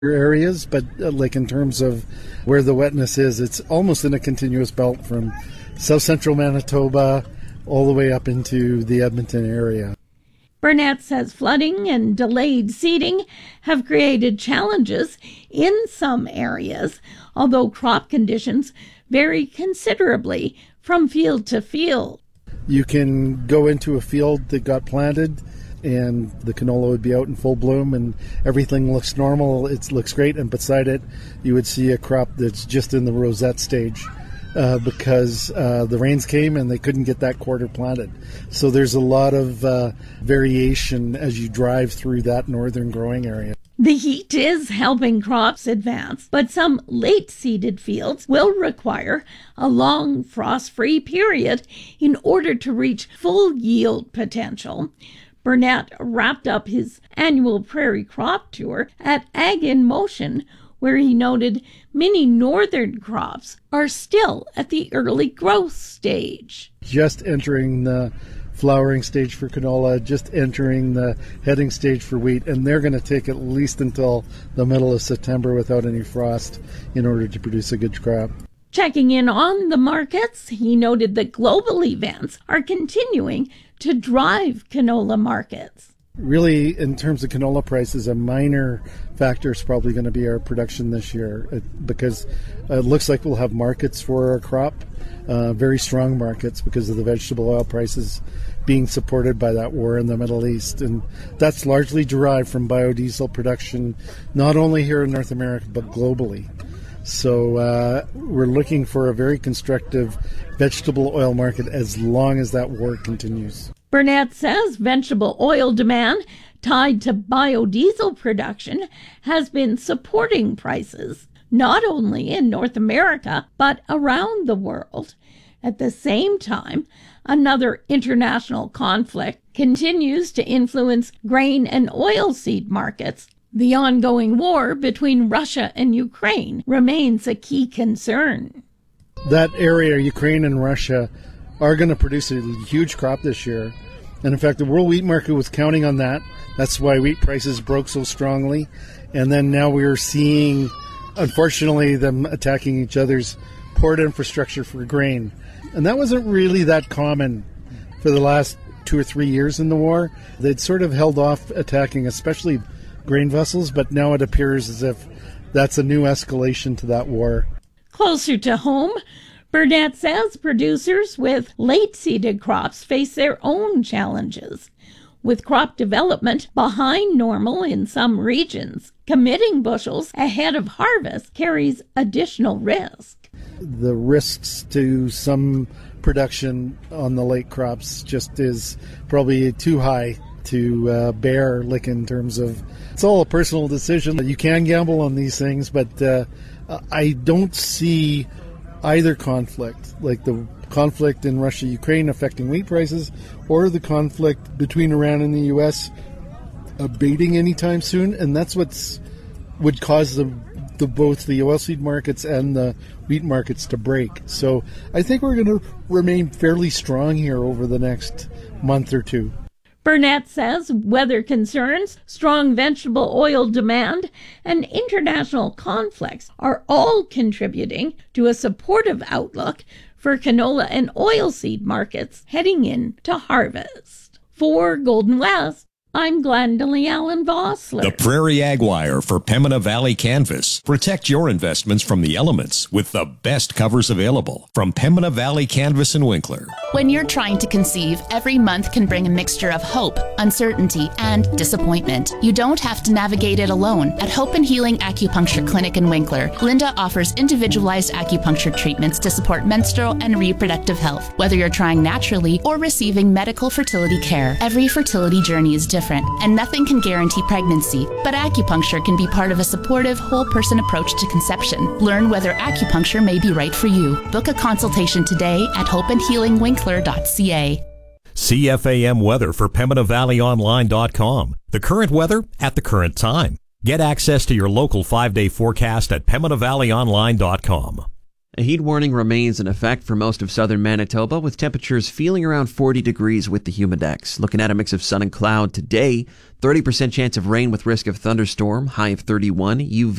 areas, but like in terms of where the wetness is, it's almost in a continuous belt from south central Manitoba all the way up into the Edmonton area. Burnett says flooding and delayed seeding have created challenges in some areas, although crop conditions vary considerably from field to field. You can go into a field that got planted and the canola would be out in full bloom and everything looks normal, it looks great, and beside it you would see a crop that's just in the rosette stage because the rains came and they couldn't get that quarter planted. So there's a lot of variation as you drive through that northern growing area. The heat is helping crops advance, but some late-seeded fields will require a long frost-free period in order to reach full yield potential. Burnett wrapped up his annual prairie crop tour at Ag in Motion, where he noted many northern crops are still at the early growth stage. Just entering the flowering stage for canola, just entering the heading stage for wheat, and they're going to take at least until the middle of September without any frost in order to produce a good crop. Checking in on the markets, he noted that global events are continuing to drive canola markets. Really, in terms of canola prices, a minor factor is probably going to be our production this year because it looks like we'll have markets for our crop, very strong markets because of the vegetable oil prices being supported by that war in the Middle East. And that's largely derived from biodiesel production, not only here in North America, but globally. So we're looking for a very constructive vegetable oil market as long as that war continues. Burnett says vegetable oil demand tied to biodiesel production has been supporting prices, not only in North America, but around the world. At the same time, another international conflict continues to influence grain and oilseed markets. The ongoing war between Russia and Ukraine remains a key concern. That area, Ukraine and Russia, are going to produce a huge crop this year. And in fact, the world wheat market was counting on that. That's why wheat prices broke so strongly. And then now we're seeing, unfortunately, them attacking each other's port infrastructure for grain. And that wasn't really that common for the last 2 or 3 years in the war. They'd sort of held off attacking, especially grain vessels, but now it appears as if that's a new escalation to that war. Closer to home, Burnett says producers with late-seeded crops face their own challenges. With crop development behind normal in some regions, committing bushels ahead of harvest carries additional risk. The risks to some production on the late crops just is probably too high to bear, like in terms of, it's all a personal decision. You can gamble on these things, but I don't see either conflict, like the conflict in Russia-Ukraine affecting wheat prices, or the conflict between Iran and the U.S. abating anytime soon, and that's would cause both the oilseed markets and the wheat markets to break. So I think we're going to remain fairly strong here over the next month or two. Burnett says weather concerns, strong vegetable oil demand, and international conflicts are all contributing to a supportive outlook for canola and oilseed markets heading into harvest. For Golden West, I'm Glendalee Allen Vossler. The Prairie Ag Wire for Pembina Valley Canvas. Protect your investments from the elements with the best covers available from Pembina Valley Canvas and Winkler. When you're trying to conceive, every month can bring a mixture of hope, uncertainty, and disappointment. You don't have to navigate it alone. At Hope and Healing Acupuncture Clinic in Winkler, Linda offers individualized acupuncture treatments to support menstrual and reproductive health. Whether you're trying naturally or receiving medical fertility care, every fertility journey is different, and nothing can guarantee pregnancy. But acupuncture can be part of a supportive, whole-person approach to conception. Learn whether acupuncture may be right for you. Book a consultation today at hopeandhealingwinkler.ca. CFAM weather for PembinaValleyOnline.com. The current weather at the current time. Get access to your local 5-day forecast at PembinaValleyOnline.com. A heat warning remains in effect for most of southern Manitoba, with temperatures feeling around 40 degrees with the humidex. Looking at a mix of sun and cloud today, 30% chance of rain with risk of thunderstorm, high of 31, UV